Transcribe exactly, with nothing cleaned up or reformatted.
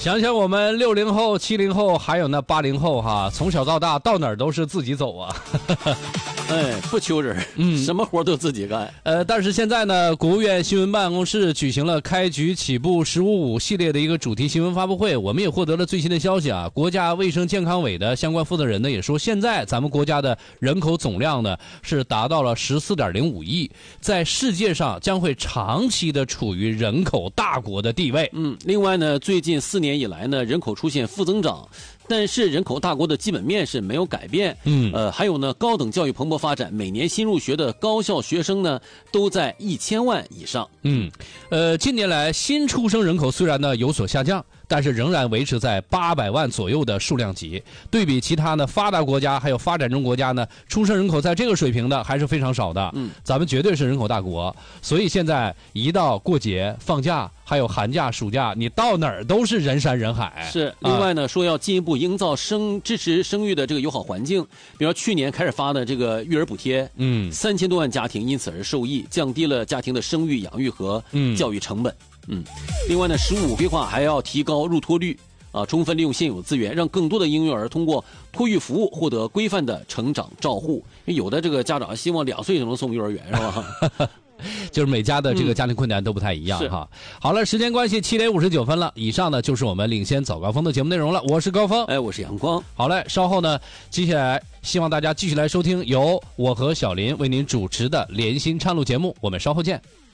想想我们六零后、七零后，还有那八零后哈，从小到大到哪儿都是自己走啊。 哎，不求人，嗯，什么活都自己干。 呃，但是现在呢，国务院新闻办公室举行了开局起步十五五系列的一个主题新闻发布会，我们也获得了最新的消息啊。国家卫生健康委的相关负责人呢也说，现在咱们国家的人口总量呢是达到了十四点零五亿，在世界上将会长期的处于人口大国的地位。 嗯，另外呢，最近四年以来呢，人口出现负增长。但是人口大国的基本面是没有改变，嗯，呃，还有呢，高等教育蓬勃发展，每年新入学的高校学生呢都在一千万以上， 嗯，呃，近年来新出生人口虽然呢有所下降，但是仍然维持在八百万左右的数量级。对比其他呢发达国家还有发展中国家呢，出生人口在这个水平的还是非常少的。嗯，咱们绝对是人口大国，所以现在一到过节放假，还有寒假、暑假，你到哪儿都是人山人海。 是，另外呢，啊、说要进一步营造生支持生育的这个友好环境，比如去年开始发的这个育儿补贴，嗯，三千多万家庭因此而受益，降低了家庭的生育、养育和教育成本。嗯，另外呢，十五规划还要提高入托率。啊，充分利用现有资源，让更多的婴幼儿通过托育服务获得规范的成长照护。有的这个家长希望两岁就能送幼儿园，是吧？ 就是每家的这个家庭困难都不太一样哈。好了，时间关系，七点五十九分了。以上呢就是我们领先早高峰的节目内容了。我是高峰， 哎，我是阳光。 好嘞，稍后呢，接下来希望大家继续来收听由我和小林为您主持的连心畅路节目。我们稍后见。